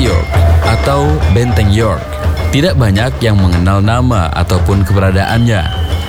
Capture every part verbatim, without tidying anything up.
York atau Benteng York. Tidak banyak yang mengenal nama ataupun keberadaannya.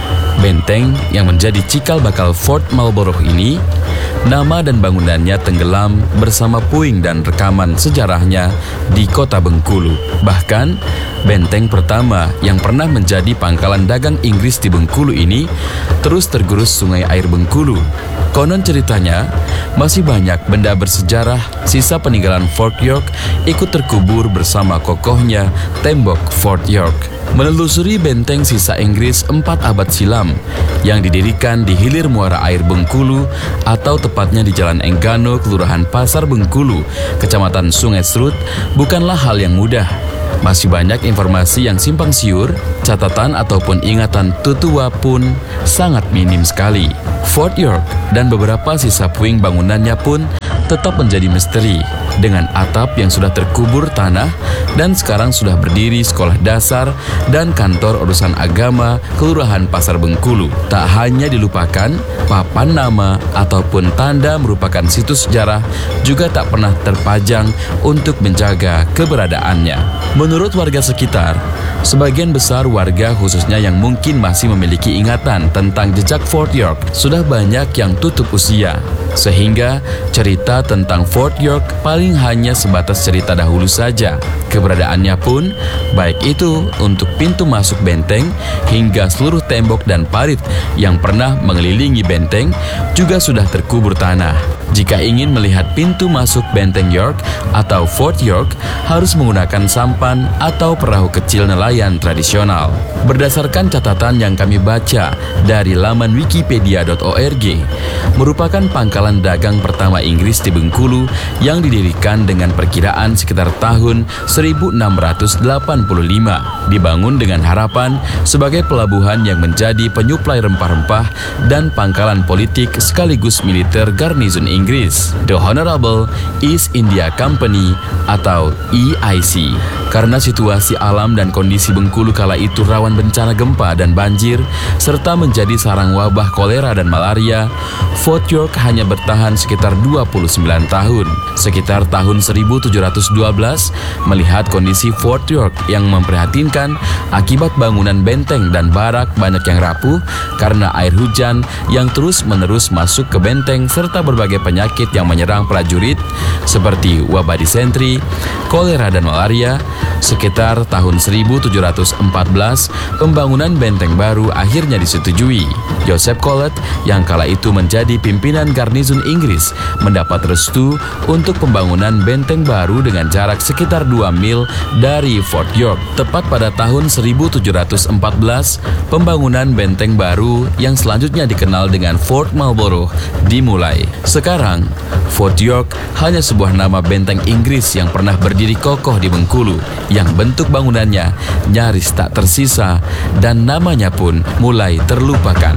Benteng yang menjadi cikal bakal Fort Marlborough ini, nama dan bangunannya tenggelam bersama puing dan rekaman sejarahnya di kota Bengkulu. Bahkan, benteng pertama yang pernah menjadi pangkalan dagang Inggris di Bengkulu ini terus tergerus sungai air Bengkulu. Konon ceritanya, masih banyak benda bersejarah sisa peninggalan Fort York ikut terkubur bersama kokohnya tembok Fort York. Menelusuri benteng sisa Inggris empat abad silam yang didirikan di hilir muara air Bengkulu atau tepatnya di Jalan Enggano, Kelurahan Pasar Bengkulu, Kecamatan Sungai Serut, bukanlah hal yang mudah. Masih banyak informasi yang simpang siur, catatan ataupun ingatan tutua pun sangat minim sekali. Fort York dan beberapa sisa puing bangunannya pun tetap menjadi misteri, dengan atap yang sudah terkubur tanah dan sekarang sudah berdiri sekolah dasar dan kantor urusan agama Kelurahan Pasar Bengkulu. Tak hanya dilupakan, papan nama ataupun tanda merupakan situs sejarah juga tak pernah terpajang untuk menjaga keberadaannya. Menurut warga sekitar, sebagian besar warga khususnya yang mungkin masih memiliki ingatan tentang jejak Fort York sudah banyak yang tutup usia, sehingga cerita tentang Fort York paling hanya sebatas cerita dahulu saja. Keberadaannya pun, baik itu untuk pintu masuk benteng hingga seluruh tembok dan parit yang pernah mengelilingi benteng juga sudah terkubur tanah. Jika ingin melihat pintu masuk benteng York atau Fort York, harus menggunakan sampan atau perahu kecil nelayan tradisional. Berdasarkan catatan yang kami baca dari laman wikipedia dot org, merupakan pangkalan dagang pertama Inggris di Bengkulu yang didirikan dengan perkiraan sekitar tahun seribu enam ratus delapan puluh lima. Dibangun dengan harapan sebagai pelabuhan yang menjadi penyuplai rempah-rempah dan pangkalan politik sekaligus militer garnizon Inggris, The Honorable East India Company atau E I C. Karena situasi alam dan kondisi Bengkulu kala itu rawan bencana gempa dan banjir, serta menjadi sarang wabah kolera dan malaria, Fort York hanya bertahan sekitar dua puluh sembilan tahun. Sekitar tahun seribu tujuh ratus dua belas, melihat kondisi Fort York yang memprihatinkan akibat bangunan benteng dan barak banyak yang rapuh karena air hujan yang terus-menerus masuk ke benteng serta berbagai penyakit yang menyerang prajurit seperti wabah disentri, kolera dan malaria. Sekitar tahun seribu tujuh ratus empat belas, pembangunan benteng baru akhirnya disetujui. Joseph Collet yang kala itu menjadi pimpinan garnizon Inggris mendapat restu untuk pembangunan benteng baru dengan jarak sekitar dua mil dari Fort York. Tepat pada tahun seribu tujuh ratus empat belas, pembangunan benteng baru yang selanjutnya dikenal dengan Fort Marlborough dimulai. Sekarang, Fort York hanya sebuah nama benteng Inggris yang pernah berdiri kokoh di Bengkulu, yang bentuk bangunannya nyaris tak tersisa dan namanya pun mulai terlupakan.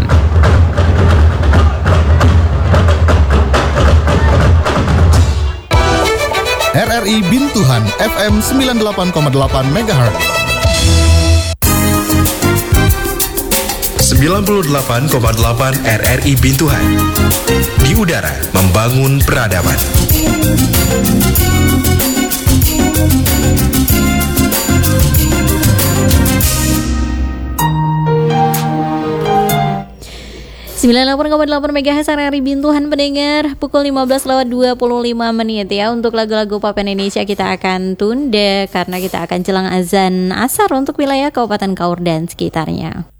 R R I Bintuhan F M sembilan puluh delapan koma delapan megahertz. sembilan puluh delapan koma delapan R R I Bintuhan. Di udara membangun peradaban. sembilan puluh delapan koma delapan megahertz R R I Bintuhan pendengar, pukul lima belas lewat dua puluh lima menit ya. Untuk lagu-lagu pop Indonesia kita akan tunda karena kita akan jelang azan asar untuk wilayah Kabupaten Kaur dan sekitarnya.